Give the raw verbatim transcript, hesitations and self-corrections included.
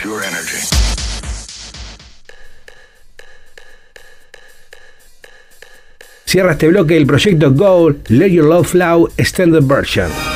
pure energy. Cierra este bloque el proyecto Gold Let Your Love Flow Extended Version.